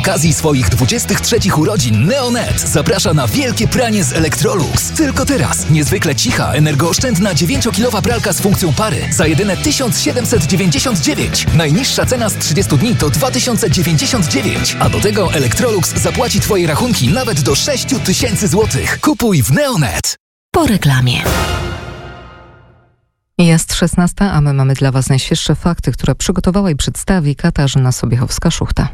okazji swoich 23 urodzin Neonet zaprasza na wielkie pranie z Electrolux. Tylko teraz niezwykle cicha, energooszczędna 9-kilowa pralka z funkcją pary za jedyne 1799. Najniższa cena z 30 dni to 2099, a do tego Electrolux zapłaci Twoje rachunki nawet do 6000 zł. Kupuj w Neonet. Po reklamie. Jest 16, a my mamy dla Was najświeższe fakty, które przygotowała i przedstawi Katarzyna Sobiechowska-Szuchta.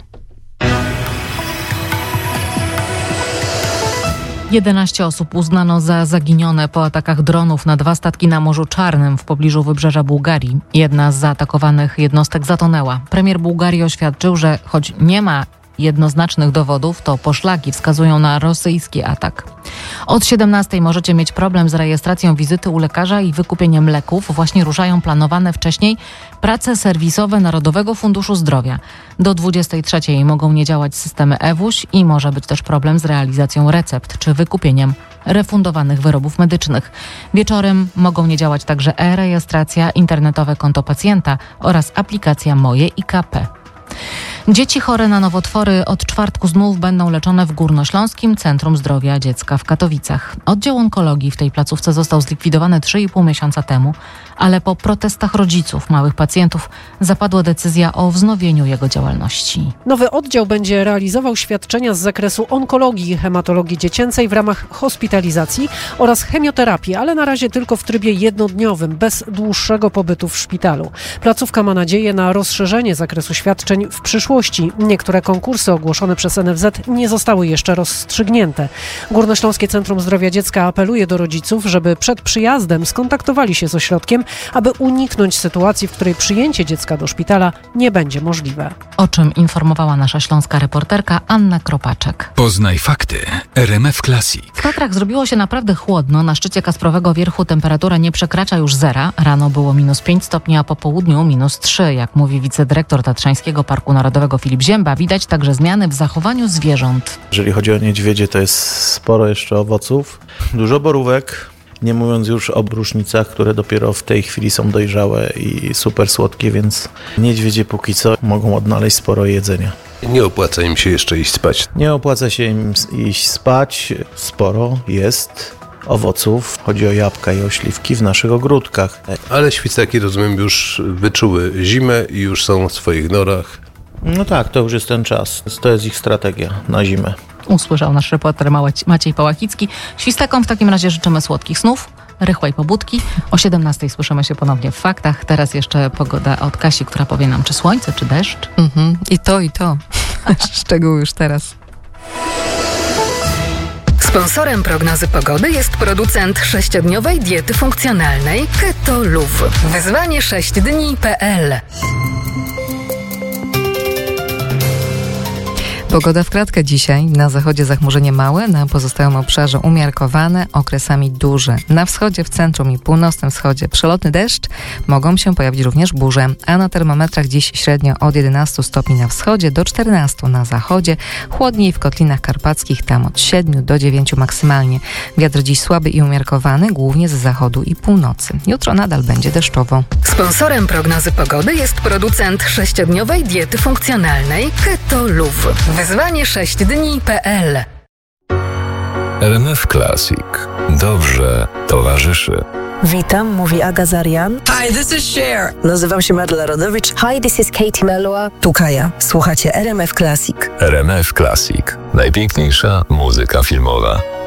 11 osób uznano za zaginione po atakach dronów na 2 statki na Morzu Czarnym w pobliżu wybrzeża Bułgarii. Jedna z zaatakowanych jednostek zatonęła. Premier Bułgarii oświadczył, że choć nie ma jednoznacznych dowodów, to poszlaki wskazują na rosyjski atak. Od 17 możecie mieć problem z rejestracją wizyty u lekarza i wykupieniem leków. Właśnie ruszają planowane wcześniej prace serwisowe Narodowego Funduszu Zdrowia. Do 23 mogą nie działać systemy eWUŚ i może być też problem z realizacją recept czy wykupieniem refundowanych wyrobów medycznych. Wieczorem mogą nie działać także e-rejestracja, internetowe konto pacjenta oraz aplikacja Moje IKP. Dzieci chore na nowotwory od czwartku znów będą leczone w Górnośląskim Centrum Zdrowia Dziecka w Katowicach. Oddział onkologii w tej placówce został zlikwidowany 3,5 miesiąca temu, ale po protestach rodziców małych pacjentów zapadła decyzja o wznowieniu jego działalności. Nowy oddział będzie realizował świadczenia z zakresu onkologii i hematologii dziecięcej w ramach hospitalizacji oraz chemioterapii, ale na razie tylko w trybie jednodniowym, bez dłuższego pobytu w szpitalu. Placówka ma nadzieję na rozszerzenie zakresu świadczeń w przyszłości. Niektóre konkursy ogłoszone przez NFZ nie zostały jeszcze rozstrzygnięte. Górnośląskie Centrum Zdrowia Dziecka apeluje do rodziców, żeby przed przyjazdem skontaktowali się z ośrodkiem, aby uniknąć sytuacji, w której przyjęcie dziecka do szpitala nie będzie możliwe. O czym informowała nasza śląska reporterka Anna Kropaczek. Poznaj fakty RMF Classic. W Tatrach zrobiło się naprawdę chłodno. Na szczycie Kasprowego Wierchu temperatura nie przekracza już zera. Rano było -5 stopni, a po południu -3. Jak mówi wicedyrektor Tatrzańskiego Parku Narodowego Filip Zięba, widać także zmiany w zachowaniu zwierząt. Jeżeli chodzi o niedźwiedzie, to jest sporo jeszcze owoców, dużo borówek, nie mówiąc już o brusznicach, które dopiero w tej chwili są dojrzałe i super słodkie, więc niedźwiedzie póki co mogą odnaleźć sporo jedzenia. Nie opłaca im się jeszcze iść spać. Nie opłaca się im iść spać, sporo jest owoców, chodzi o jabłka i o śliwki w naszych ogródkach. Ale świstaki, rozumiem, już wyczuły zimę i już są w swoich norach. No tak, to już jest ten czas. To jest ich strategia na zimę. Usłyszał nasz reporter Maciej Pałachicki. Świstakom w takim razie życzymy słodkich snów, rychłej pobudki. O 17 słyszymy się ponownie w faktach. Teraz jeszcze pogoda od Kasi, która powie nam, czy słońce, czy deszcz. I to. Szczegóły już teraz. Sponsorem prognozy pogody jest producent 6-dniowej diety funkcjonalnej Keto Luv. Wyzwanie 6dni.pl. Pogoda w kratkę dzisiaj. Na zachodzie zachmurzenie małe, na pozostałym obszarze umiarkowane, okresami duże. Na wschodzie, w centrum i północnym wschodzie przelotny deszcz, mogą się pojawić również burze, a na termometrach dziś średnio od 11 stopni na wschodzie do 14 na zachodzie, chłodniej w kotlinach karpackich, tam od 7 do 9 maksymalnie. Wiatr dziś słaby i umiarkowany, głównie z zachodu i północy. Jutro nadal będzie deszczowo. Sponsorem prognozy pogody jest producent 6-dniowej diety funkcjonalnej Keto Luv. Wyzwanie 6dni.pl. RMF Classic. Dobrze towarzyszy. Witam, mówi Aga Zarian. Hi, this is Cher. Nazywam się Marla Rodowicz. Hi, this is Katie Melua. Tu Kaja. Słuchacie RMF Classic. RMF Classic. Najpiękniejsza muzyka filmowa.